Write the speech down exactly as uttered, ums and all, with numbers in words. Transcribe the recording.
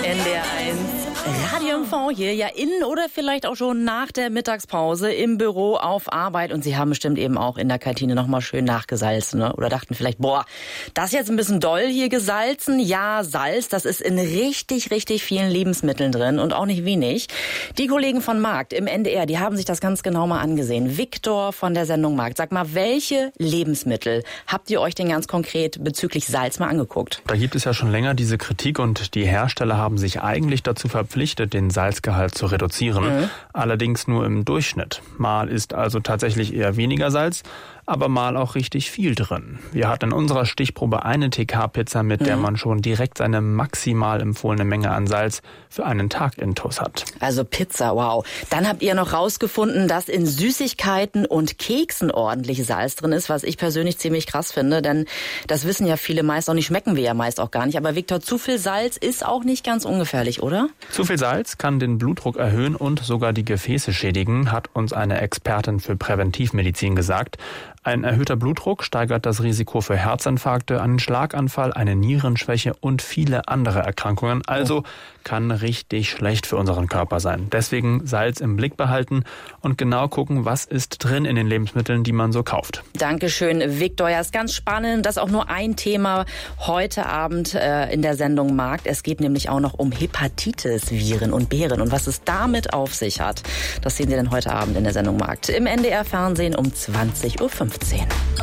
N D R eins. Radio M V hier, ja in oder vielleicht auch schon nach der Mittagspause im Büro auf Arbeit. Und Sie haben bestimmt eben auch in der Kantine nochmal schön nachgesalzen, ne? Oder dachten vielleicht, boah, das ist jetzt ein bisschen doll hier gesalzen. Ja, Salz, das ist in richtig, richtig vielen Lebensmitteln drin und auch nicht wenig. Die Kollegen von Markt im N D R, die haben sich das ganz genau mal angesehen. Viktor von der Sendung Markt, sag mal, welche Lebensmittel habt ihr euch denn ganz konkret bezüglich Salz mal angeguckt? Da gibt es ja schon länger diese Kritik und die Hersteller haben sich eigentlich dazu verpflichtet, den Salzgehalt zu reduzieren. Mhm. Allerdings nur im Durchschnitt. Mal ist also tatsächlich eher weniger Salz, aber mal auch richtig viel drin. Wir hatten in unserer Stichprobe eine T K-Pizza, mit mhm. der man schon direkt seine maximal empfohlene Menge an Salz für einen Tag intus hat. Also Pizza, wow. Dann habt ihr noch rausgefunden, dass in Süßigkeiten und Keksen ordentlich Salz drin ist, was ich persönlich ziemlich krass finde, denn das wissen ja viele meist auch nicht, schmecken wir ja meist auch gar nicht. Aber Viktor, zu viel Salz ist auch nicht ganz ungefährlich, oder? Zu viel Salz kann den Blutdruck erhöhen und sogar die Gefäße schädigen, hat uns eine Expertin für Präventivmedizin gesagt. Ein erhöhter Blutdruck steigert das Risiko für Herzinfarkte, einen Schlaganfall, eine Nierenschwäche und viele andere Erkrankungen. Also kann richtig schlecht für unseren Körper sein. Deswegen Salz im Blick behalten und genau gucken, was ist drin in den Lebensmitteln, die man so kauft. Dankeschön, Viktor. Ja, ist ganz spannend. Das ist auch nur ein Thema heute Abend äh, in der Sendung Markt. Es geht nämlich auch noch um Hepatitis, Viren und Beeren und was es damit auf sich hat. Das sehen Sie dann heute Abend in der Sendung Markt im N D R Fernsehen um zwanzig Uhr fünfzehn.